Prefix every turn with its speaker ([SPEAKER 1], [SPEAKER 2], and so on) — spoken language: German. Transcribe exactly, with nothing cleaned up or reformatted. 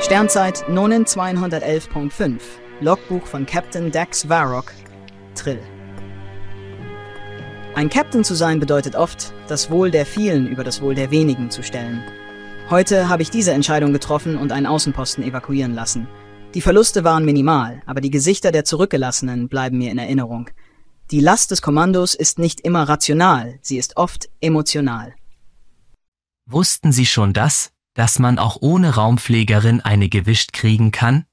[SPEAKER 1] Sternzeit Nonin zweihundertelf Punkt fünf. Logbuch von Captain Dax Varrock, Trill. Ein Captain zu sein bedeutet oft, das Wohl der vielen über das Wohl der wenigen zu stellen. Heute habe ich diese Entscheidung getroffen und einen Außenposten evakuieren lassen. Die Verluste waren minimal, aber die Gesichter der Zurückgelassenen bleiben mir in Erinnerung. Die Last des Kommandos ist nicht immer rational, sie ist oft emotional.
[SPEAKER 2] Wussten Sie schon das, dass man auch ohne Raumpflegerin eine gewischt kriegen kann?